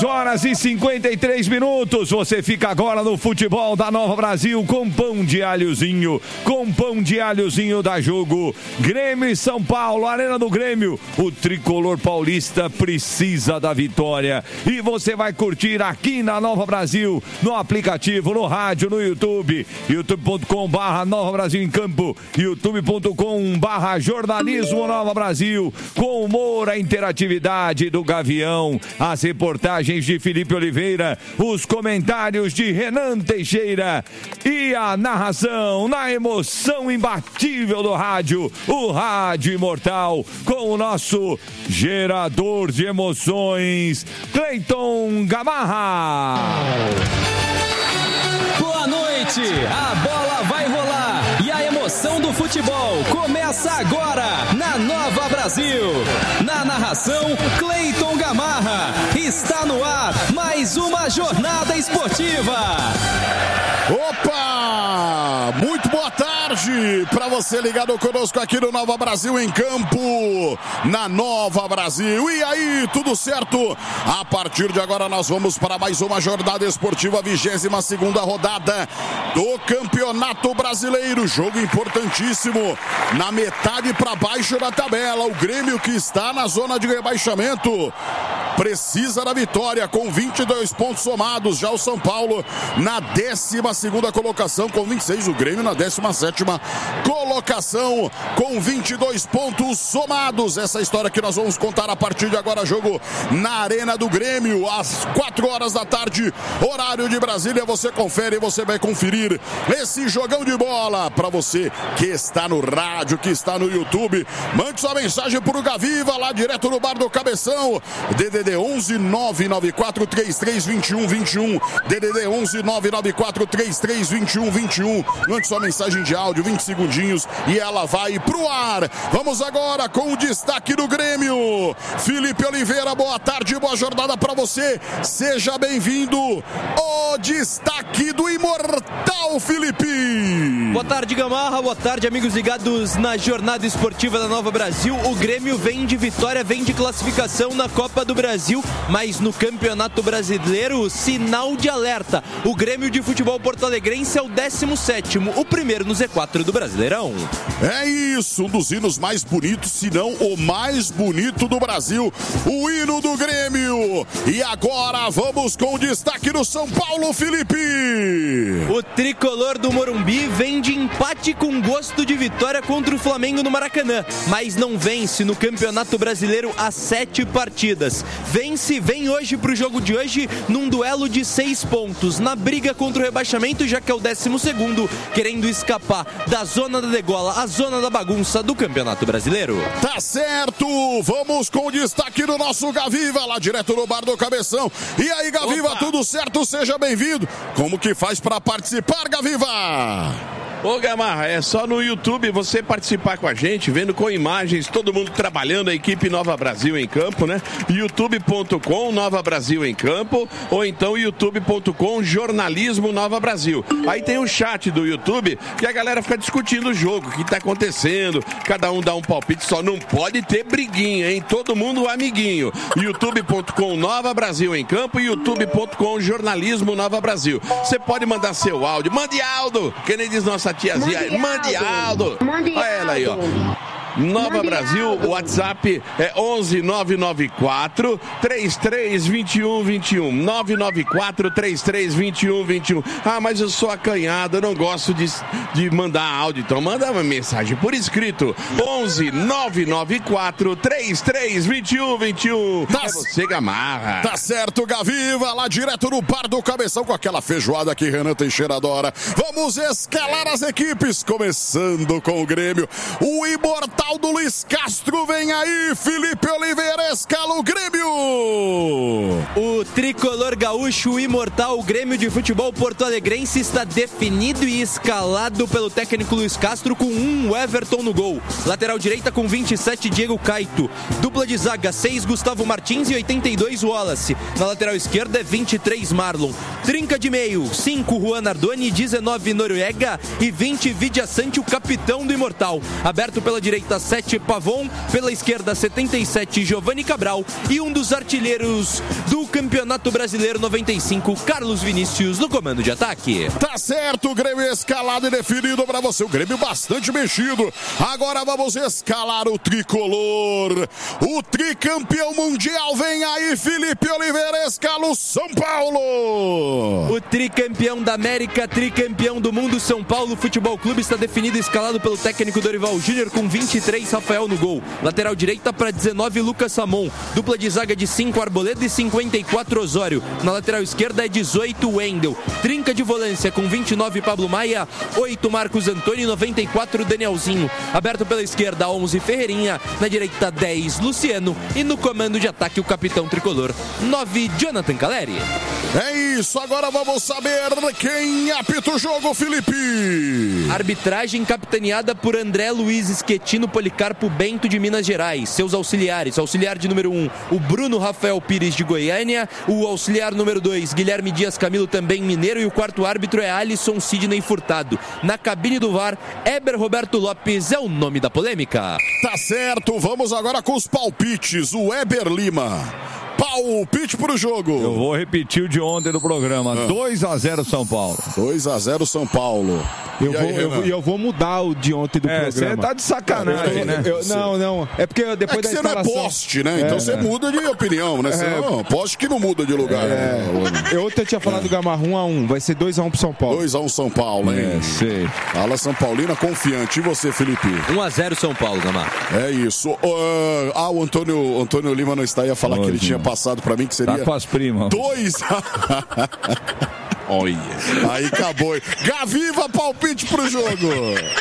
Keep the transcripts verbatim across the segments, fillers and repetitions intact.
dez horas e cinquenta e três minutos. Você fica agora no futebol da Nova Brasil com pão de alhozinho. Com pão de alhozinho da Jogo. Grêmio e São Paulo, Arena do Grêmio. O tricolor paulista precisa da vitória. E você vai curtir aqui na Nova Brasil, no aplicativo, no rádio, no YouTube. youtube ponto com barra Nova Brasil em Campo. youtube ponto com barra Jornalismo Nova Brasil. Com humor, a interatividade do Gavião. As reportagens de Felipe Oliveira, os comentários de Renan Teixeira e a narração na emoção imbatível do rádio, o Rádio Imortal, com o nosso gerador de emoções, Cleiton Gamarra. Boa noite, a bola vai rolar e a emoção do futebol começa agora na Nova Brasil. Na narração, Cleiton Gamarra. Está no ar mais uma jornada esportiva. Opa! Muito boa tarde para você ligado conosco aqui no Nova Brasil em Campo, na Nova Brasil. E aí, tudo certo? A partir de agora nós vamos para mais uma jornada esportiva, vigésima segunda rodada do Campeonato Brasileiro. Jogo importantíssimo na metade para baixo da tabela. O Grêmio, que está na zona de rebaixamento, precisa da vitória com vinte e dois pontos somados. Já o São Paulo na décima segunda colocação com vinte e seis. O Grêmio na décima sétima colocação com vinte e dois pontos somados. Essa história que nós vamos contar a partir de agora. Jogo na Arena do Grêmio às quatro horas da tarde, horário de Brasília. Você confere e você vai conferir esse jogão de bola. Para você que está no rádio, que está no YouTube, mande sua mensagem pro Gaviva lá direto no Bar do Cabeção. D D D onze nove nove quatro três três dois um dois um. D D D onze nove nove quatro três três dois um dois um. Mande sua mensagem de áudio, vinte segundinhos, e ela vai pro ar. Vamos agora com o destaque do Grêmio. Felipe Oliveira, boa tarde, boa jornada para você. Seja bem-vindo. O destaque do Imortal, Felipe. Boa tarde, Gamarra. Boa tarde, amigos ligados na jornada esportiva da Nova Brasil. O Grêmio vem de vitória, vem de classificação na Copa do Brasil, mas no Campeonato Brasileiro, sinal de alerta. O Grêmio de Futebol Porto-Alegrense é o décimo sétimo, o primeiro no Z quatro do Brasileirão. É isso, um dos hinos mais bonitos, se não o mais bonito do Brasil, o hino do Grêmio. E agora vamos com o destaque do São Paulo, Felipe. O tricolor do Morumbi vem de empate com gosto de vitória contra o Flamengo no Maracanã, mas não vence no Campeonato Brasileiro há sete partidas. Vence, vem hoje pro jogo de hoje num duelo de seis pontos, na briga contra o rebaixamento, já que é o décimo segundo, querendo escapar da zona da degola, a zona da bagunça do Campeonato Brasileiro. Tá certo, vamos com o destaque do nosso Gaviva, lá direto no Bar do Cabeção. E aí, Gaviva, opa, tudo certo? Seja bem-vindo. Como que faz para participar, Gaviva? Ô Gamarra, é só no YouTube você participar com a gente, vendo com imagens, todo mundo trabalhando, a equipe Nova Brasil em Campo, né? youtube ponto com Nova Brasil em Campo, ou então youtube ponto com Jornalismo Nova Brasil. Aí tem o chat do YouTube que a galera fica discutindo o jogo, o que tá acontecendo, cada um dá um palpite, só não pode ter briguinha, hein? Todo mundo amiguinho. youtube ponto com Nova Brasil em Campo e youtube ponto com Jornalismo Nova Brasil. Você pode mandar seu áudio, mande áudio, que nem diz nossa tiazinha, mande Aldo. Olha ela aí, ó. Nova Brasil, o WhatsApp é onze nove nove quatro três três dois um dois um. nove nove quatro três três dois um dois um. Ah, mas eu sou acanhado, eu não gosto de, de mandar áudio, então manda uma mensagem por escrito. onze nove nove quatro três três dois um dois um. Tá, é você, Gamarra. Tá certo, Gaviva, lá direto no Bar do Cabeção, com aquela feijoada que Renan Teixeira adora. Vamos escalar as equipes, começando com o Grêmio. O Imortal do Luiz Castro vem aí, Felipe Oliveira, escala o Grêmio. O tricolor gaúcho, o Imortal, o Grêmio de Futebol Porto-Alegrense, está definido e escalado pelo técnico Luiz Castro com um Everton no gol. Lateral direita com vinte e sete, Diego Caito. Dupla de zaga, seis, Gustavo Martins e oitenta e dois, Wallace. Na lateral esquerda é vinte e três, Marlon. Trinca de meio, cinco, Juan Nardoni, dezenove, Noruega e vinte, Vidia Sante, o capitão do Imortal. Aberto pela direita, sete, Pavon. Pela esquerda, setenta e sete, Giovanni Cabral. E um dos artilheiros do do Campeonato Brasileiro noventa e cinco, Carlos Vinícius no comando de ataque. Tá certo, o Grêmio escalado e definido pra você. O Grêmio bastante mexido. Agora vamos escalar o tricolor. O tricampeão mundial vem aí, Felipe Oliveira, escala o São Paulo. O tricampeão da América, tricampeão do mundo, São Paulo Futebol Clube está definido e escalado pelo técnico Dorival Júnior com vinte e três, Rafael no gol. Lateral direita para dezenove, Lucas Samon. Dupla de zaga de cinco, Arboleda, e cinquenta e quatro, Osório. Na lateral esquerda é dezoito, Wendel. Trinca de volância com vinte e nove, Pablo Maia. oito, Marcos Antônio, e noventa e quatro, Danielzinho. Aberto pela esquerda, onze, Ferreirinha. Na direita, dez, Luciano. E no comando de ataque, o capitão tricolor, nove, Jonathan Caleri. É isso, agora vamos saber quem apita o jogo, Felipe. Arbitragem capitaneada por André Luiz Schettino Policarpo Bento de Minas Gerais. Seus auxiliares, auxiliar de número um, o Bruno Rafael Pires de Goiânia. O auxiliar número dois, Guilherme Dias Camilo, também mineiro. E o quarto árbitro é Alisson Sidney Furtado. Na cabine do V A R, Eber Roberto Lopes é o nome da polêmica. Tá certo, vamos agora com os palpites. O Eber Lima. Palpite pro jogo. Eu vou repetir o de ontem do programa. Ah. dois a zero São Paulo. dois a zero São Paulo. E eu, vou, aí, eu, eu vou mudar o de ontem do é, programa. Você tá de sacanagem, eu, né? Eu, não, não. É porque depois é que da escalação... você não é poste, né? Então é, você né? muda de opinião, né? Você é. não, poste que não muda de lugar. É. Né? Eu ontem tinha falado é. Gamarra um a um. Vai ser dois a um pro São Paulo. dois a um São Paulo, hein? É, sei. Fala São Paulina confiante. E você, Felipe? um a zero São Paulo, Gamarra. É isso. Uh, ah, o Antônio, Antônio Lima não está aí a falar Oi, que ele tinha passado pra mim que seria... Tá com as primas. dois Olha. Aí acabou. Gaviva, palpite pro jogo.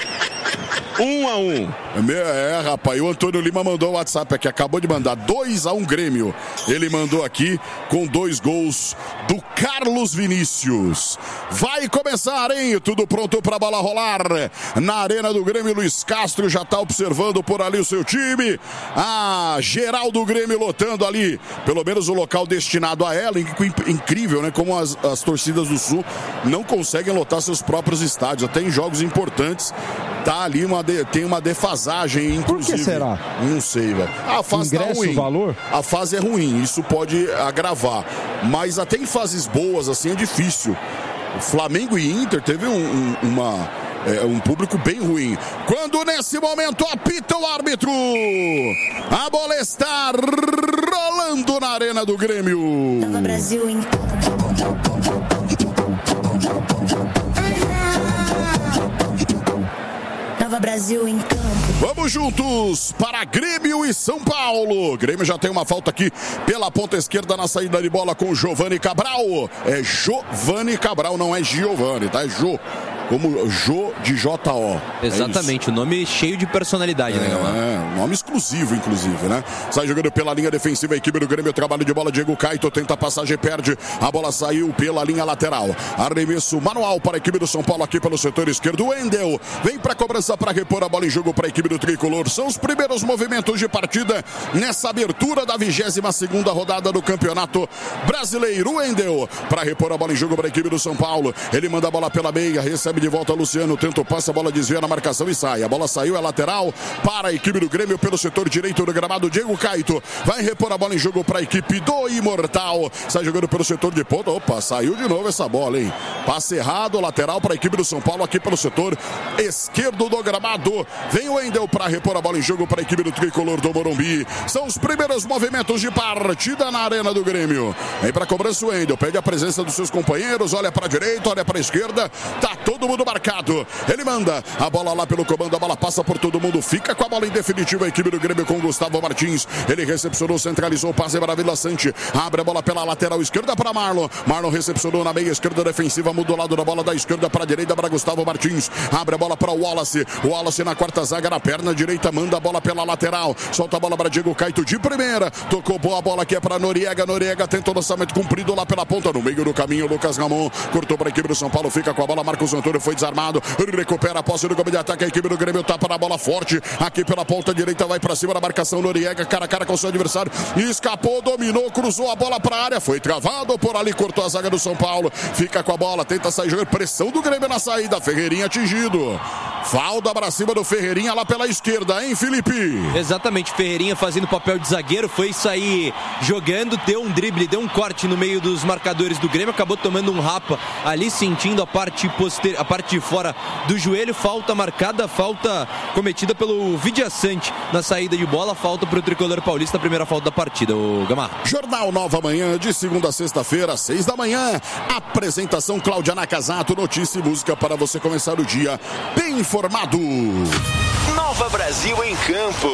Um a um. É, rapaz, e o Antônio Lima mandou o WhatsApp aqui, acabou de mandar dois a um Grêmio. Ele mandou aqui com dois gols do Carlos Vinícius. Vai começar, hein? Tudo pronto pra bola rolar. Na arena do Grêmio, Luiz Castro já tá observando por ali o seu time. A geral do Grêmio lotando ali, pelo menos o local destinado a ela. Incrível, né? Como as, as torcidas do Sul não conseguem lotar seus próprios estádios. Até em jogos importantes, tá ali uma de, tem uma defasagem, inclusive. Por que será? Não sei, velho. A fase Ingresso, tá ruim. valor? A fase é ruim, isso pode agravar. Mas até em fases boas, assim, é difícil. O Flamengo e Inter teve um, um, uma, é, um público bem ruim. Quando nesse momento apita o árbitro, a bola está rolando na arena do Grêmio. Nova Brasil em Nova Brasil em campo. Vamos juntos para Grêmio e São Paulo. Grêmio já tem uma falta aqui pela ponta esquerda na saída de bola com Giovani Cabral. É Giovani Cabral, não é Giovani, tá? É Jô. Como Jô de J O. Exatamente, é o nome cheio de personalidade, é, né, Gamarra? É, nome exclusivo, inclusive, né? Sai jogando pela linha defensiva, a equipe do Grêmio, trabalho de bola, Diego Caito tenta a passagem, perde, a bola saiu pela linha lateral. Arremesso manual para a equipe do São Paulo aqui pelo setor esquerdo. Wendel vem para a cobrança para repor a bola em jogo para a equipe do Tricolor. São os primeiros movimentos de partida nessa abertura da vigésima segunda rodada do Campeonato Brasileiro. Wendel para repor a bola em jogo para a equipe do São Paulo. Ele manda a bola pela meia, recebe de volta Luciano, tenta o passe, a bola desvia na marcação e sai. A bola saiu, é lateral para a equipe do Grêmio pelo setor direito do gramado. Diego Caito vai repor a bola em jogo para a equipe do Imortal. Sai jogando pelo setor de ponta. Opa, saiu de novo essa bola, hein? Passe errado, lateral para a equipe do São Paulo aqui pelo setor esquerdo do gramado. Vem o Wendel para repor a bola em jogo para a equipe do Tricolor do Morumbi. São os primeiros movimentos de partida na arena do Grêmio. Vem para a cobrança o Wendel, pede a presença dos seus companheiros, olha para a direita, olha para a esquerda, tá todo mundo marcado. Ele manda a bola lá pelo comando, a bola passa por todo mundo, fica com a bola em definitivo a equipe do Grêmio com Gustavo Martins. Ele recepcionou, centralizou o passe para Vila Sante, abre a bola pela lateral esquerda para Marlon. Marlon recepcionou na meia esquerda defensiva, mudou o lado da bola da esquerda para a direita para Gustavo Martins. Abre a bola para o Wallace. O Wallace na quarta zaga, na perna direita, manda a bola pela lateral. Solta a bola para Diego Caito de primeira. Tocou boa bola aqui é para Noriega. Noriega tenta o lançamento comprido lá pela ponta. No meio do caminho, Lucas Ramon cortou para a equipe do São Paulo, fica com a bola. Marcos Antônio foi desarmado. Recupera a posse do campo de ataque. A equipe do Grêmio tapa na bola forte. Aqui pela ponta direita, vai para cima da marcação. Noriega, cara a cara com o seu adversário. Escapou, dominou, cruzou a bola para a área. Foi travado por ali, cortou a zaga do São Paulo. Fica com a bola, tenta sair jogando. Pressão do Grêmio na saída. Ferreirinha atingido. Falta pra cima do Ferreirinha lá pela esquerda, hein, Felipe? Exatamente, Ferreirinha fazendo papel de zagueiro, foi sair jogando, deu um drible, deu um corte no meio dos marcadores do Grêmio, acabou tomando um rapa ali, sentindo a parte, poster... a parte de fora do joelho. Falta marcada, falta cometida pelo Vidiaçante na saída de bola, falta pro tricolor paulista, a primeira falta da partida, o Gamarra. Jornal Nova Manhã, de segunda a sexta-feira, seis da manhã. Apresentação Cláudia Nakazato, notícia e música para você começar o dia bem informado. Nova Brasil em campo.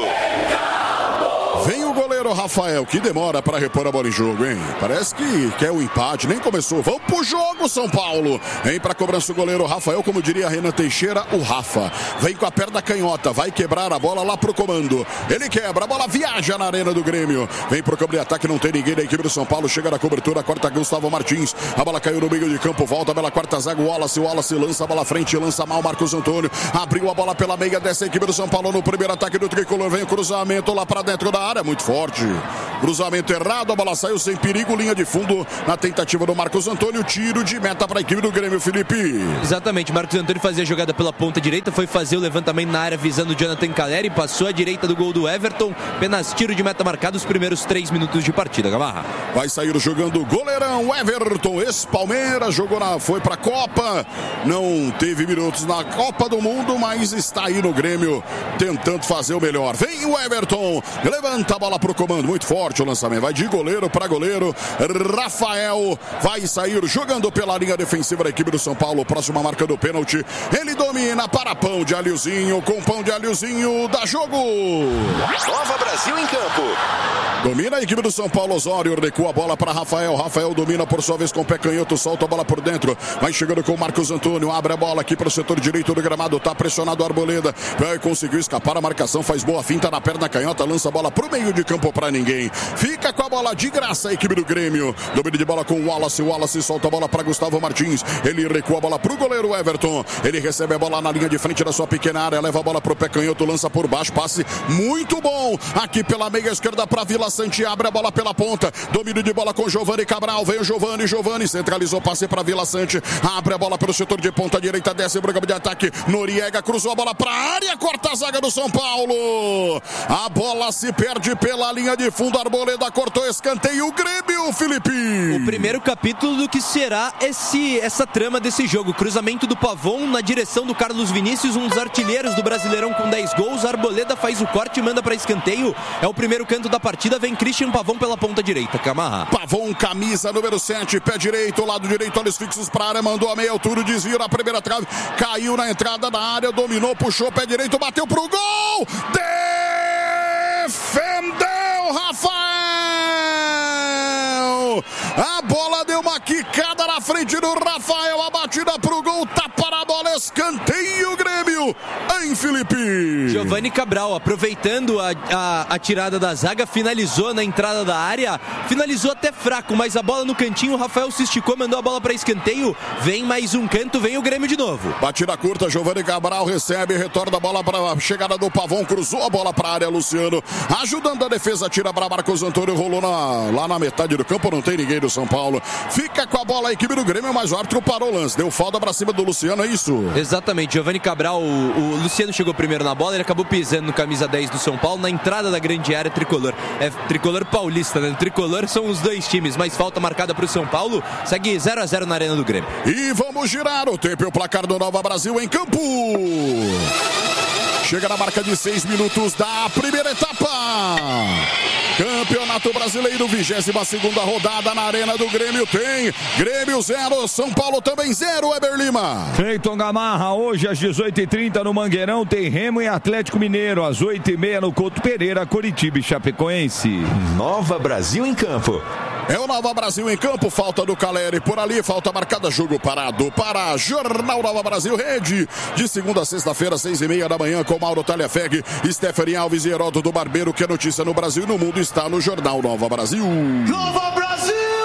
Vem o goleiro Rafael, que demora para repor a bola em jogo, hein? Parece que quer o empate, nem começou. Vamos pro jogo, São Paulo. Vem pra cobrança o goleiro Rafael, como diria Renan Teixeira, o Rafa. Vem com a perna canhota, vai quebrar a bola lá pro comando. Ele quebra, a bola viaja na arena do Grêmio. Vem pro campo de ataque, não tem ninguém da equipe do São Paulo. Chega na cobertura, corta Gustavo Martins. A bola caiu no meio de campo, volta pela quarta zaga, o Wallace. O Wallace lança a bola à frente, lança mal Marcos Antônio. Abriu a bola pela meia dessa equipe do São Paulo no primeiro ataque do tricolor. Vem o cruzamento lá pra dentro da área, muito forte. Cruzamento errado, a bola saiu sem perigo, linha de fundo na tentativa do Marcos Antônio, tiro de meta para a equipe do Grêmio, Felipe. Exatamente, Marcos Antônio fazia a jogada pela ponta direita, foi fazer o levantamento na área visando o Jonathan Calleri, passou à direita do gol do Everton, apenas tiro de meta marcado os primeiros três minutos de partida, Gamarra. Vai sair jogando o goleirão Everton, ex-Palmeiras, jogou na, foi para a Copa, não teve minutos na Copa do Mundo, mas está aí no Grêmio tentando fazer o melhor. Vem o Everton, levanta a bola pro comando, muito forte o lançamento, vai de goleiro para goleiro. Rafael vai sair jogando pela linha defensiva da equipe do São Paulo, próxima marca do pênalti. Ele domina para pão de alhozinho, com pão de alhozinho, dá jogo. Nova Brasil em campo. Domina a equipe do São Paulo, Osório recua a bola para Rafael. Rafael domina por sua vez com o pé canhoto, solta a bola por dentro. Vai chegando com o Marcos Antônio, abre a bola aqui para o setor direito do gramado. Tá pressionado o Arboleda. Vai, conseguiu escapar a marcação, faz boa finta na perna canhota, lança a bola pro meio de campo para ninguém. Fica com a bola de graça a equipe do Grêmio. Domínio de bola com o Wallace. O Wallace solta a bola para Gustavo Martins. Ele recua a bola pro goleiro Everton. Ele recebe a bola na linha de frente da sua pequena área, leva a bola pro pé canhoto, lança por baixo, passe muito bom aqui pela meia esquerda para Vila Sante, abre a bola pela ponta, domínio de bola com Giovani Cabral, vem o Giovani, Giovani centralizou, passe para Vila Sante, abre a bola pelo setor de ponta direita, desce pro campo de ataque, Noriega cruzou a bola para a área, corta a zaga do São Paulo, a bola se perde pela linha de fundo, Arboleda cortou, escanteio, o Grêmio, Felipe. O primeiro capítulo do que será esse, essa trama desse jogo, cruzamento do Pavon na direção do Carlos Vinícius, um dos artilheiros do Brasileirão com dez gols, Arboleda faz o corte e manda para escanteio, é o primeiro canto da partida, vem Christian Pavon pela ponta direita, Camarra. Pavon, camisa número sete, pé direito, lado direito, olhos fixos para a área, mandou a meia altura, desvio na primeira trave, caiu na entrada da área, dominou, puxou, pé direito, bateu pro gol, defendeu Rafael, a bola deu uma quicada na frente do Rafael, a batida pro gol, tapa na bola, escanteio Grêmio, em Felipe. Giovani Cabral, aproveitando a, a, a tirada da zaga, finalizou na entrada da área, finalizou até fraco, mas a bola no cantinho, o Rafael se esticou, mandou a bola para escanteio, vem mais um canto, vem o Grêmio de novo. Batida curta, Giovani Cabral recebe, retorna a bola para a chegada do Pavon, cruzou a bola para a área, Luciano, ajudando a defesa, tira para Marcos Antônio, rolou na, lá na metade do campo, não tem ninguém do São Paulo, fica com a bola a equipe do Grêmio, mas o árbitro parou o lance, deu falta para cima do Luciano, é isso? Exatamente, Giovani Cabral, o, o Luciano chegou primeiro na bola, ele acabou pisando no camisa dez do São Paulo, na entrada da grande área tricolor, é tricolor paulista, né? Tricolor são os dois times, mas falta marcada para o São Paulo, segue zero a zero na Arena do Grêmio. E vamos girar o tempo e o placar do Nova Brasil em campo. Chega na marca de seis minutos da primeira etapa. Campeonato Brasileiro, vigésima segunda rodada na Arena do Grêmio. Tem Grêmio zero, São Paulo também zero, Eber Lima. Cleiton Gamarra, hoje às dezoito e trinta no Mangueirão tem Remo e Atlético Mineiro. Às oito e meia no Couto Pereira, Coritiba e Chapecoense. Nova Brasil em campo. É o Nova Brasil em campo, falta do Calleri por ali, falta marcada, jogo parado para Jornal Nova Brasil, rede de segunda a sexta-feira, seis e meia da manhã, com Mauro Talhafeg, Stephanie Alves e Heródoto do Barbeiro, que é notícia no Brasil e no mundo está no Jornal Nova Brasil. Nova Brasil!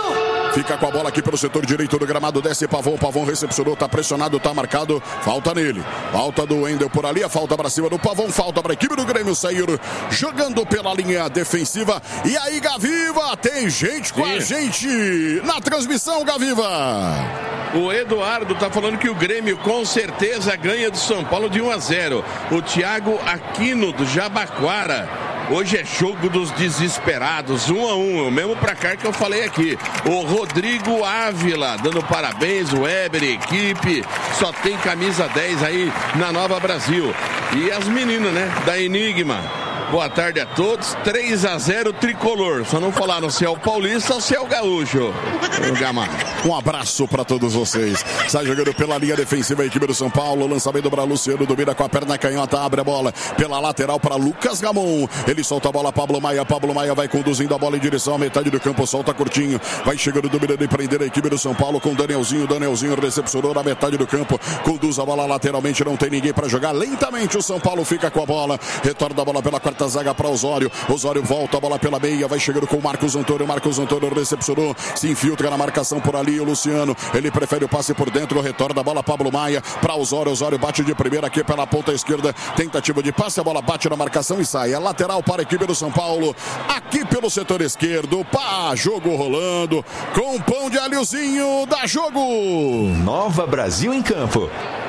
fica com a bola aqui pelo setor direito do gramado, desce Pavão, Pavão recepcionou, tá pressionado, tá marcado, falta nele, falta do Wendel por ali, a falta pra cima do Pavão, falta pra equipe do Grêmio sair jogando pela linha defensiva. E aí, Gaviva, tem gente com Sim. a gente na transmissão, Gaviva. O Eduardo tá falando que o Grêmio com certeza ganha do São Paulo de um a zero. O Thiago Aquino do Jabaquara. Hoje é jogo dos desesperados, um a um, o mesmo placar que eu falei aqui. O Rodrigo Ávila dando parabéns, o Weber, equipe, só tem camisa dez aí na Nova Brasil. E as meninas, né, da Enigma. Boa tarde a todos, três a zero tricolor. Só não falaram se é o paulista ou se é o gaúcho. O Gamarra. Um abraço para todos vocês. Sai jogando pela linha defensiva a equipe do São Paulo. Lançamento para Luciano, domina com a perna canhota, abre a bola pela lateral para Lucas Ramon. Ele solta a bola, Pablo Maia. Pablo Maia vai conduzindo a bola em direção à metade do campo, solta curtinho. Vai chegando, dominando e prender a equipe do São Paulo com Danielzinho. Danielzinho recepcionou na metade do campo, conduz a bola lateralmente, não tem ninguém para jogar. Lentamente o São Paulo fica com a bola, retorna a bola pela quarta zaga para Osório. Osório volta a bola pela meia, vai chegando com o Marcos Antônio. Marcos Antônio recepcionou, se infiltra na marcação por ali o Luciano. Ele prefere o passe por dentro, retorna a bola Pablo Maia para Osório. Osório bate de primeira aqui pela ponta esquerda. Tentativa de passe, a bola bate na marcação e sai. É lateral para a equipe do São Paulo. Aqui pelo setor esquerdo. Pá, jogo rolando com pão de alhozinho. Dá jogo. Nova Brasil em campo.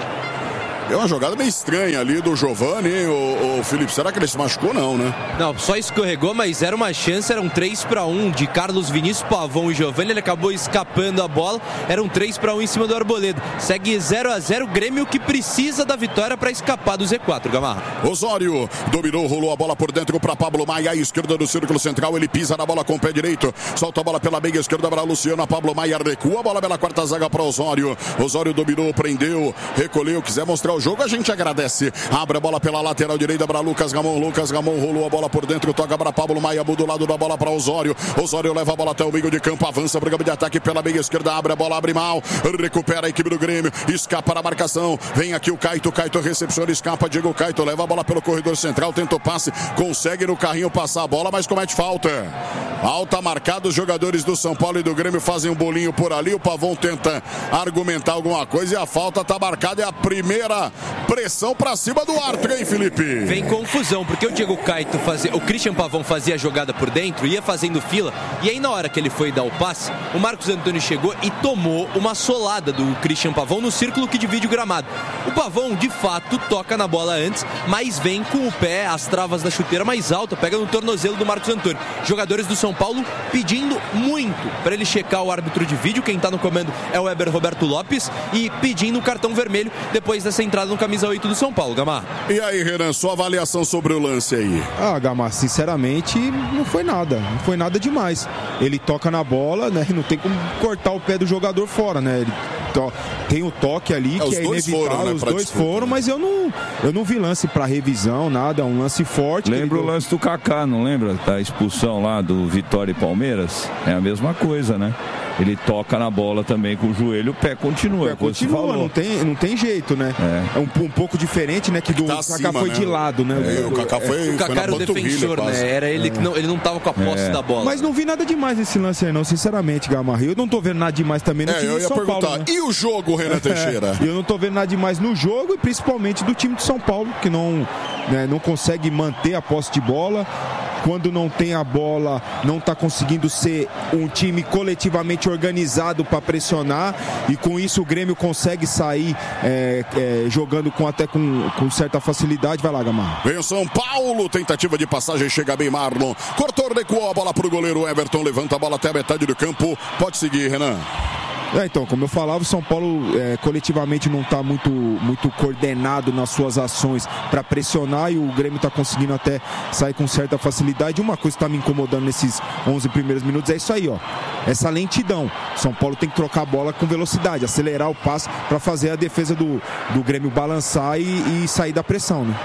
É uma jogada meio estranha ali do Giovani, hein, o, o Felipe? Será que ele se machucou? Não, né? Não, só escorregou, mas era uma chance, era um três para um de Carlos Vinícius, Pavão e Giovani. Ele acabou escapando a bola, era um três para um em cima do Arboleda. Segue zero a zero, Grêmio que precisa da vitória para escapar do Z quatro, Gamarra. Osório dominou, rolou a bola por dentro para Pablo Maia, à esquerda do círculo central, ele pisa na bola com o pé direito, solta a bola pela meia esquerda para Luciano, a Pablo Maia recua a bola pela quarta zaga para Osório. Osório dominou, prendeu, recolheu, quiser mostrar o jogo, a gente agradece. Abre a bola pela lateral direita para Lucas Ramon. Lucas Ramon rolou a bola por dentro, toca para Pablo Maia, muda o lado da bola para Osório. Osório leva a bola até o meio de campo, avança para o campo de ataque pela meia esquerda, abre a bola, abre mal, recupera a equipe do Grêmio, escapa na marcação, vem aqui o Caito, Caito recepciona, escapa, Diego Caito leva a bola pelo corredor central, tenta o passe, consegue no carrinho passar a bola, mas comete falta. Falta marcada, os jogadores do São Paulo e do Grêmio fazem um bolinho por ali, o Pavão tenta argumentar alguma coisa e a falta tá marcada, é a primeira pressão pra cima do Arthur, hein, Felipe? Vem confusão, porque o Diego Caito fazia, o Christian Pavão fazia a jogada por dentro, ia fazendo fila, e aí na hora que ele foi dar o passe, o Marcos Antônio chegou e tomou uma solada do Christian Pavão no círculo que divide o gramado. O Pavão, de fato, toca na bola antes, mas vem com o pé, as travas da chuteira mais alta, pega no tornozelo do Marcos Antônio. Jogadores do São Paulo pedindo muito para ele checar o árbitro de vídeo, quem tá no comando é o Weber Roberto Lopes, e pedindo o cartão vermelho depois dessa entrada no camisa oito do São Paulo, Gamar. E aí, Renan, sua avaliação sobre o lance aí? Ah, Gamar, sinceramente, não foi nada, não foi nada demais. Ele toca na bola, né, não tem como cortar o pé do jogador fora, né, ele to... tem o toque ali, é, que é inevitável, foram, né, os dois disputa. foram, mas eu não, eu não vi lance pra revisão, nada, um lance forte. Lembra o deu... lance do Kaká, não lembra? Da expulsão lá do Vitória e Palmeiras? É a mesma coisa, né? Ele toca na bola também com o joelho, o pé continua. O pé continua, não tem, não tem jeito, né? É, é um, um pouco diferente, né? Que do tá Kaká acima, foi né? de lado, né? É, o Kaká foi, é, o Kaká era o defensor, né? Quase. Era ele é. que não, ele não tava com a posse é. da bola. Mas não vi nada demais nesse lance aí, não, sinceramente, Gamarra. Eu não tô vendo nada demais também no é, time eu de ia São perguntar, Paulo. Né? E o jogo, Renan Teixeira? É, eu não tô vendo nada demais no jogo e principalmente do time de São Paulo, que não, né, não consegue manter a posse de bola. Quando não tem a bola, não está conseguindo ser um time coletivamente organizado para pressionar, e com isso o Grêmio consegue sair é, é, jogando com, até com, com certa facilidade. Vai lá, Gamarra. Vem o São Paulo, tentativa de passagem, chega bem Marlon, cortou, recuou a bola para o goleiro Everton, levanta a bola até a metade do campo, pode seguir, Renan. É, então, como eu falava, o São Paulo é, coletivamente não está muito, muito coordenado nas suas ações para pressionar, e o Grêmio está conseguindo até sair com certa facilidade. Uma coisa que está me incomodando nesses onze primeiros minutos é isso aí, ó, essa lentidão. São Paulo tem que trocar a bola com velocidade, acelerar o passe para fazer a defesa do, do Grêmio balançar e, e sair da pressão, né?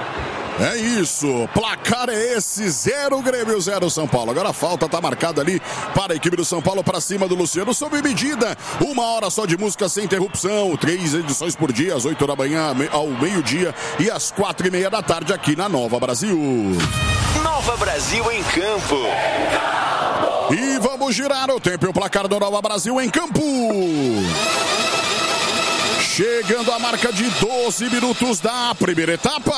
É isso, placar é esse, zero Grêmio, zero São Paulo. Agora a falta tá marcada ali para a equipe do São Paulo, para cima do Luciano, sob medida. Uma hora só de música sem interrupção, três edições por dia, às oito da manhã, ao meio-dia e às quatro e meia da tarde aqui na Nova Brasil. Nova Brasil em campo. E vamos girar o tempo e o placar do Nova Brasil em campo. Chegando a marca de doze minutos da primeira etapa.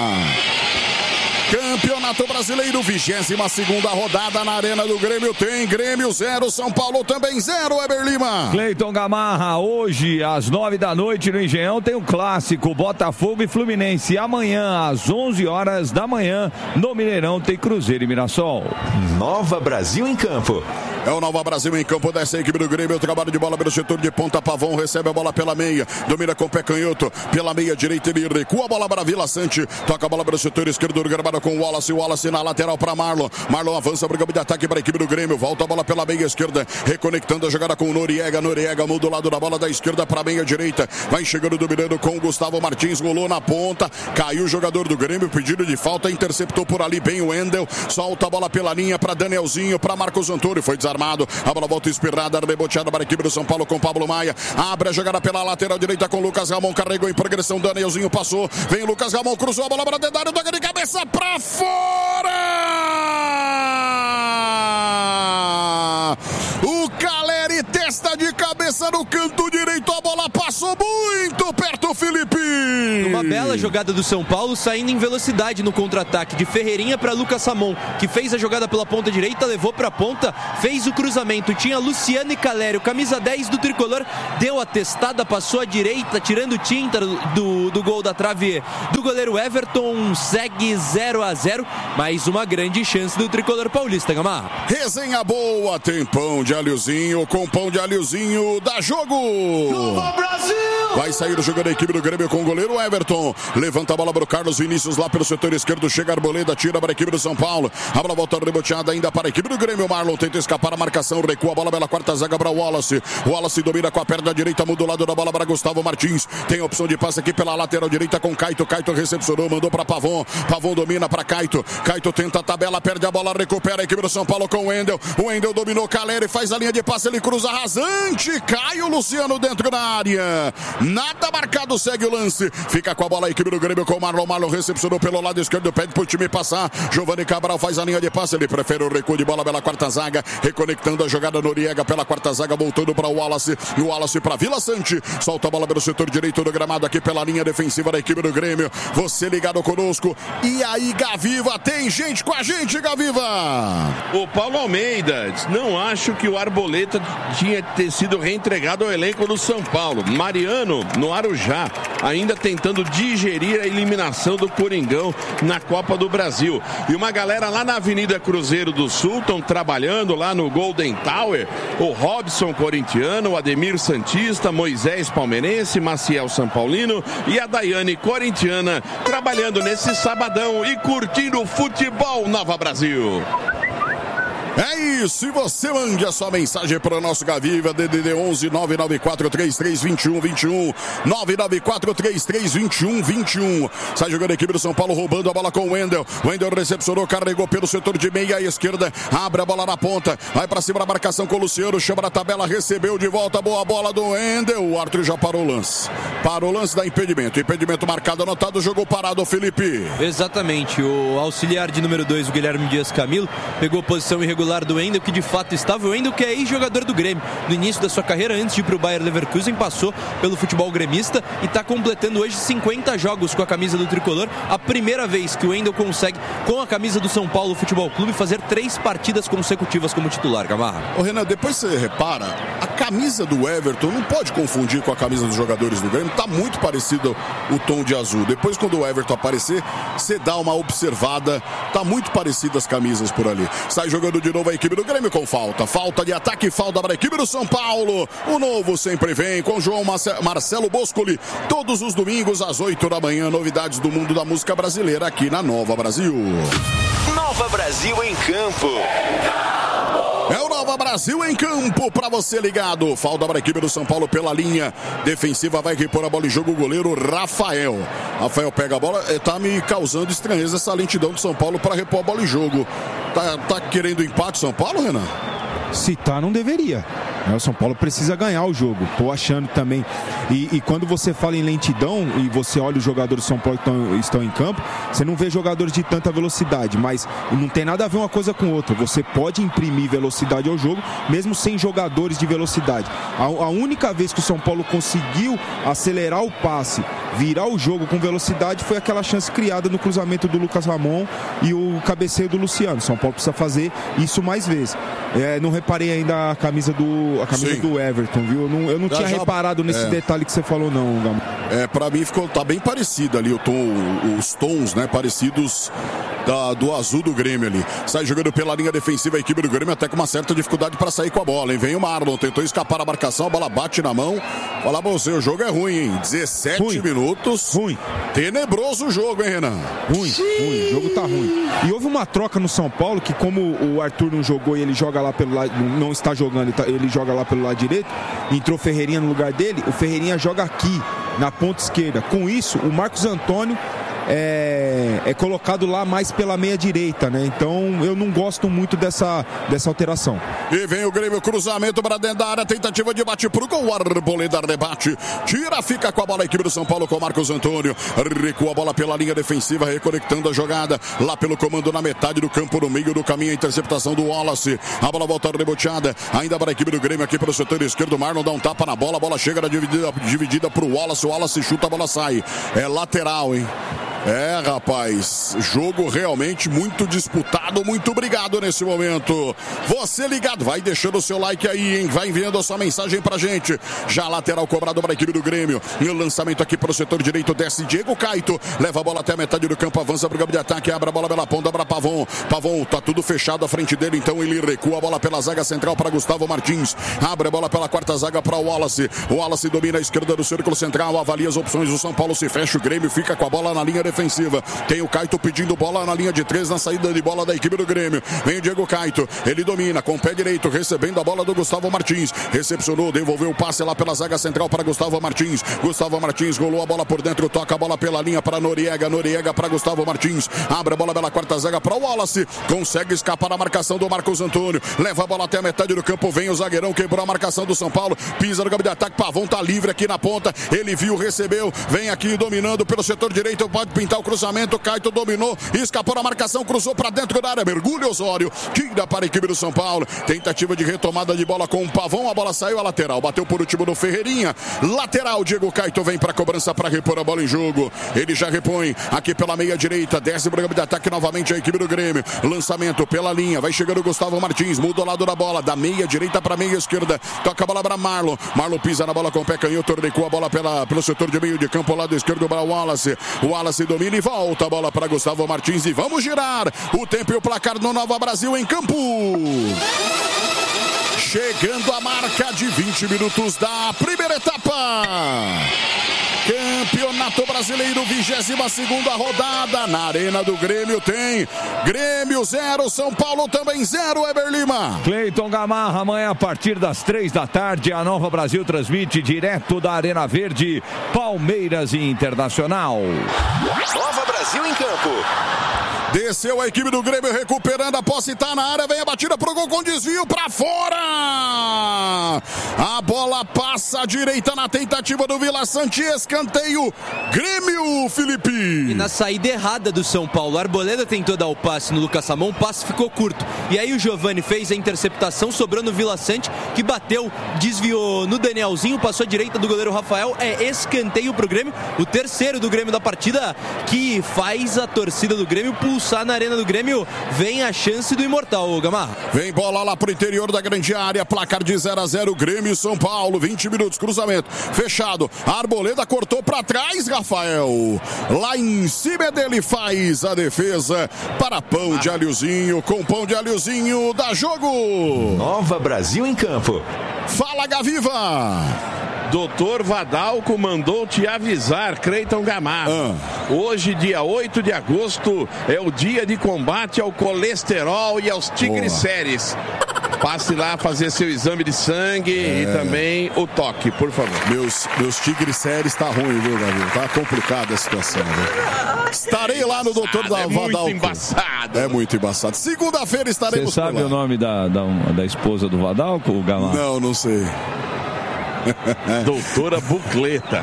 Campeonato Brasileiro, vigésima segunda rodada na Arena do Grêmio. Tem Grêmio zero, São Paulo também zero, Eber Lima. Cleiton Gamarra, hoje às nove da noite no Engenhão tem o clássico Botafogo e Fluminense. E amanhã às onze horas da manhã no Mineirão tem Cruzeiro e Mirassol. Nova Brasil em campo. É o Nova Brasil em campo dessa equipe do Grêmio. O trabalho de bola pelo setor de ponta. Pavão recebe a bola pela meia. Domina com o pé canhoto. Pela meia direita ele recua a bola para Vila Sante. Toca a bola pelo setor esquerdo do gramado com o Wallace. O Wallace na lateral para Marlon. Marlon avança para o campo de ataque para a equipe do Grêmio. Volta a bola pela meia esquerda. Reconectando a jogada com o Noriega. Noriega muda o lado da bola da esquerda para a meia direita. Vai chegando dominando com o Gustavo Martins. Rolou na ponta. Caiu o jogador do Grêmio. Pedido de falta. Interceptou por ali bem o Wendel. Solta a bola pela linha para Danielzinho. Para Marcos Antônio. Foi desarmado. A bola volta espirrada, reboteada para a equipe do São Paulo com Pablo Maia. Abre a jogada pela lateral direita com Lucas Ramon. Carregou em progressão, Danielzinho passou. Vem Lucas Ramon, cruzou a bola para dentro da área, toca de cabeça para fora! O Caleri testa de cabeça no canto direito, a bola passou muito perto, Felipe! Uma bela jogada do São Paulo, saindo em velocidade no contra-ataque de Ferreirinha para Lucas Ramon, que fez a jogada pela ponta direita, levou para a ponta, fez o cruzamento, tinha Luciano e Calério, camisa dez do Tricolor, deu a testada, passou à direita, tirando tinta do, do gol da trave do goleiro Everton, segue zero a zero, mais uma grande chance do Tricolor paulista, Gamarra. Resenha boa, tem pão de alhozinho, com pão de alhozinho, dá jogo! Nova Brasil! Vai sair jogando a equipe do Grêmio com o goleiro Everton, levanta a bola para o Carlos Vinícius lá pelo setor esquerdo, chega a Arboleda, tira para a equipe do São Paulo, a bola volta reboteada ainda para a equipe do Grêmio, Marlon tenta escapar a marcação, recua a bola pela quarta zaga para o Wallace, o Wallace domina com a perna direita, muda o lado da bola para Gustavo Martins, tem a opção de passe aqui pela lateral direita com Caito, Caito recepcionou, mandou para Pavon, Pavon domina para Caito, Caito tenta a tabela, perde a bola, recupera a equipe do São Paulo com o Wendel, o Wendel dominou Caleri, faz a linha de passe, ele cruza rasante, cai o Luciano dentro da área, nada marcado, segue o lance, fica com a bola a equipe do Grêmio com o Marlon, Marlon recepcionou pelo lado esquerdo, pede pro time passar, Giovanni Cabral faz a linha de passe, ele prefere o recuo de bola pela quarta zaga, reconectando a jogada Noriega pela quarta zaga, voltando para o Wallace, e o Wallace para Vila Sante, solta a bola pelo setor direito do gramado aqui pela linha defensiva da equipe do Grêmio, você ligado conosco, e aí Gaviva, tem gente com a gente, Gaviva! O Paulo Almeida, não acho que o Arboleta tinha ter sido reentregado ao elenco do São Paulo, Mariano no Arujá, ainda tentando digerir a eliminação do Coringão na Copa do Brasil, e uma galera lá na Avenida Cruzeiro do Sul estão trabalhando lá no Golden Tower, o Robson corintiano, o Ademir Santista, Moisés palmeirense, Maciel São Paulino e a Daiane corintiana trabalhando nesse sabadão e curtindo o futebol Nova Brasil. É isso, e você mande a sua mensagem para o nosso Gaviva, D D D onze nove nove quatro três três dois um dois um, nove nove quatro três três dois um dois um. Sai jogando a equipe do São Paulo, roubando a bola com o Wendel. O Wendel recepcionou, carregou pelo setor de meia à esquerda, abre a bola na ponta, vai para cima da marcação com o Luciano, chama na tabela, recebeu de volta, boa bola do Wendel. O Arthur já parou o lance. Parou o lance da impedimento. Impedimento marcado, anotado, jogou parado, Felipe. Exatamente, o auxiliar de número dois, o Guilherme Dias Camilo, pegou posição irregular do Wendel, que de fato estava. O Wendel, que é ex-jogador do Grêmio, no início da sua carreira, antes de ir para o Bayer Leverkusen, passou pelo futebol gremista e está completando hoje cinquenta jogos com a camisa do Tricolor. A primeira vez que o Wendel consegue, com a camisa do São Paulo Futebol Clube, fazer três partidas consecutivas como titular, Gamarra. Ô Renan, depois você repara, a camisa do Everton não pode confundir com a camisa dos jogadores do Grêmio, tá muito parecido o tom de azul. Depois, quando o Everton aparecer, você dá uma observada, tá muito parecidas as camisas por ali. Sai jogando de novo a equipe do Grêmio com falta. Falta de ataque, falta para a equipe do São Paulo. O novo sempre vem com João Marcelo Boscoli. Todos os domingos às oito da manhã. Novidades do mundo da música brasileira aqui na Nova Brasil. Nova Brasil em campo. É o Nova Brasil em campo para você ligado. Falta para a equipe do São Paulo pela linha defensiva. Vai repor a bola em jogo o goleiro Rafael. Rafael pega a bola. Tá me causando estranheza essa lentidão do São Paulo para repor a bola em jogo. Tá, tá querendo empate São Paulo, Renan? Se tá, não deveria. O São Paulo precisa ganhar o jogo, tô achando também. E, e quando você fala em lentidão e você olha os jogadores do São Paulo que estão, estão em campo, você não vê jogadores de tanta velocidade, mas não tem nada a ver uma coisa com outra. Você pode imprimir velocidade ao jogo, mesmo sem jogadores de velocidade. A, a única vez que o São Paulo conseguiu acelerar o passe, virar o jogo com velocidade, foi aquela chance criada no cruzamento do Lucas Ramon e o cabeceio do Luciano. O São Paulo precisa fazer isso mais vezes. É, não reparei ainda a camisa do, a camisa do Everton, viu? Eu não, eu não tinha já, reparado nesse é. detalhe que você falou, não, Gama. É, pra mim ficou, tá bem parecido ali o tom, os tons, né, parecidos da, do azul do Grêmio ali. Sai jogando pela linha defensiva a equipe do Grêmio, até com uma certa dificuldade para sair com a bola, hein? Vem o Marlon, tentou escapar a marcação, a bola bate na mão. Fala pra você, o jogo é ruim, hein? dezessete ruim. minutos. Ruim. Tenebroso o jogo, hein, Renan? Ruim, Sim. ruim, o jogo tá ruim. E houve uma troca no São Paulo, que como o Arthur não jogou e ele joga lá pelo lado, não está jogando, ele joga lá pelo lado direito, entrou o Ferreirinha no lugar dele, o Ferreirinha joga aqui, na ponta esquerda. Com isso, o Marcos Antônio É, é colocado lá mais pela meia direita, né? Então eu não gosto muito dessa, dessa alteração. E vem o Grêmio, cruzamento para dentro da área, tentativa de bate pro gol, Arboleda rebate, tira, fica com a bola a equipe do São Paulo com o Marcos Antônio, recua a bola pela linha defensiva, reconectando a jogada, lá pelo comando na metade do campo, no meio do caminho, a interceptação do Wallace, a bola volta reboteada, ainda para a equipe do Grêmio aqui pelo setor esquerdo, Marlon dá um tapa na bola, a bola chega na dividida, dividida pro Wallace, o Wallace chuta, a bola sai, é lateral, hein? É, rapaz, jogo realmente muito disputado, muito obrigado nesse momento. Você ligado, vai deixando o seu like aí, hein? Vai enviando a sua mensagem pra gente. Já lateral cobrado para a equipe do Grêmio. E o lançamento aqui para o setor direito, desce Diego Caito, leva a bola até a metade do campo, avança pro campo de ataque, abre a bola pela ponta para Pavon. Pavon, tá tudo fechado à frente dele, então ele recua a bola pela zaga central para Gustavo Martins. Abre a bola pela quarta zaga para o Wallace. O Wallace domina a esquerda do círculo central, avalia as opções, o São Paulo se fecha, o Grêmio fica com a bola na linha defensiva. Tem o Caito pedindo bola na linha de três, na saída de bola da equipe do Grêmio. Vem o Diego Caito, ele domina com o pé direito, recebendo a bola do Gustavo Martins. Recepcionou, devolveu o passe lá pela zaga central para Gustavo Martins. Gustavo Martins rolou a bola por dentro, toca a bola pela linha para Noriega. Noriega para Gustavo Martins. Abre a bola pela quarta zaga para o Wallace. Consegue escapar a marcação do Marcos Antônio. Leva a bola até a metade do campo. Vem o zagueirão, quebrou a marcação do São Paulo. Pisa no campo de ataque. Pavon tá livre aqui na ponta. Ele viu, recebeu. Vem aqui dominando pelo setor direito. Pode pintar o cruzamento. Caito dominou. Escapou a marcação. Cruzou para dentro da área. Mergulha Osório. Tira para a equipe do São Paulo. Tentativa de retomada de bola com o Pavon. A bola saiu a lateral. Bateu por último no Ferreirinha. Lateral. Diego Caito vem para a cobrança para repor a bola em jogo. Ele já repõe aqui pela meia direita. Desce para o campo de ataque novamente a equipe do Grêmio. Lançamento pela linha. Vai chegando o Gustavo Martins. Muda o lado da bola. Da meia direita para a meia esquerda. Toca a bola para Marlon. Marlon pisa na bola com o pé canhoto. Recua a bola pela, pelo setor de meio de campo. Lado esquerdo para o Wallace. O Wallace domina e volta a bola para Gustavo Martins. E vamos girar o tempo e o placar no Nova Brasil em campo. Chegando a marca de vinte minutos da primeira etapa. Campeonato Brasileiro, vigésima segunda rodada. Na Arena do Grêmio tem Grêmio zero, São Paulo também zero, Eber Lima. Cleiton Gamarra, amanhã a partir das três da tarde, a Nova Brasil transmite direto da Arena Verde, Palmeiras e Internacional. Nova Brasil em campo. Desceu a equipe do Grêmio recuperando a posse, tá na área, vem a batida pro gol com desvio pra fora. A bola passa à direita na tentativa do Vila Sante, escanteio Grêmio, Felipe. E na saída errada do São Paulo, a Arboleda tentou dar o passe no Lucas Ramon, o passe ficou curto. E aí o Giovani fez a interceptação, sobrou no Vila Sante, que bateu, desviou no Danielzinho, passou à direita do goleiro Rafael, é escanteio pro Grêmio, o terceiro do Grêmio da partida, que faz a torcida do Grêmio pulsar na Arena do Grêmio. Vem a chance do Imortal, Gamarra. Vem bola lá pro interior da grande área, placar de zero a zero, Grêmio e São Paulo, vinte minutos, cruzamento fechado, a Arboleda cortou pra trás, Rafael, lá em cima dele faz a defesa para pão de alhozinho, com pão de alhozinho, dá jogo. Nova Brasil em campo. Fala, Gaviva. Doutor Vadalco mandou te avisar, Cleiton Gamarra. Ah. Hoje, dia oito de agosto, é o dia de combate ao colesterol e aos triglicérides. Passe lá fazer seu exame de sangue é. e também o toque, por favor. Meus, meus tigres sérios tá ruim, viu, Gabriel? Tá complicada a situação, viu? Estarei lá no doutor da é Vadalco. É muito embaçado. É muito embaçado. Segunda-feira estaremos Você sabe o nome da, da, da esposa do Vadalco, o Gamal? Não, não sei. Doutora Bucleta.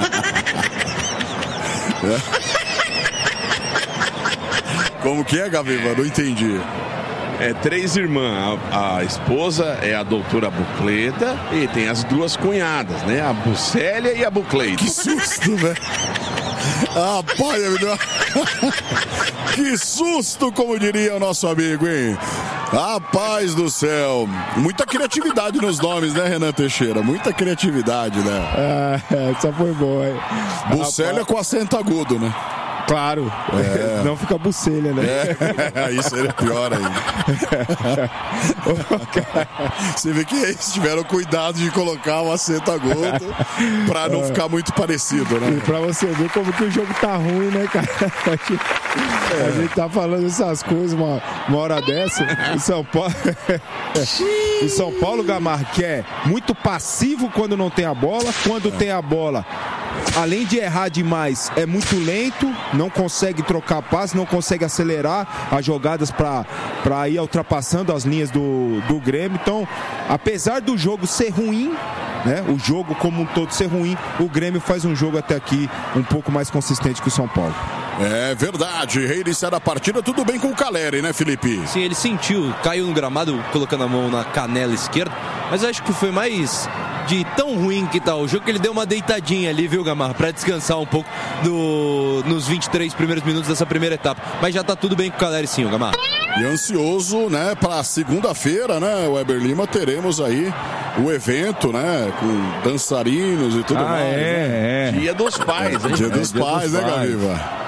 Como que é, Gaviva? Não entendi. É três irmãs. A, a esposa é a doutora Bucleta e tem as duas cunhadas, né? A Bucélia e a Bucleta. Que susto, velho. Ah, pai, que susto, como diria o nosso amigo, hein? Rapaz do céu. Muita criatividade nos nomes, né, Renan Teixeira? Muita criatividade, né? Ah, essa foi boa, hein? Bucélia com acento agudo, né? Claro, é. Não fica bucelha, né? É. Aí seria pior ainda. Você vê que eles tiveram cuidado de colocar o acento agudo pra não ficar muito parecido, né? E pra você ver como que o jogo tá ruim, né, cara? É. A gente tá falando essas coisas uma, uma hora dessa. O São Paulo. O São Paulo, Gamar, que é muito passivo quando não tem a bola, quando é. tem a bola. Além de errar demais, é muito lento, não consegue trocar passe, não consegue acelerar as jogadas para ir ultrapassando as linhas do, do Grêmio. Então, apesar do jogo ser ruim, né, o jogo como um todo ser ruim, o Grêmio faz um jogo até aqui um pouco mais consistente que o São Paulo. É verdade, reiniciar a partida, tudo bem com o Caleri, né, Felipe? Sim, ele sentiu, caiu no gramado colocando a mão na canela esquerda, mas acho que foi mais de tão ruim que tá o jogo que ele deu uma deitadinha ali, viu, Gamar, pra descansar um pouco do, nos vinte e três primeiros minutos dessa primeira etapa, mas já tá tudo bem com o Caleri sim, o Gamar. E ansioso, né, pra segunda-feira, né, Weber Lima, teremos aí o evento, né, com dançarinos e tudo ah, mais. É, né? é. Dia dos pais, hein? Dia dos é, dia pais, dos né, pais. Gaviva?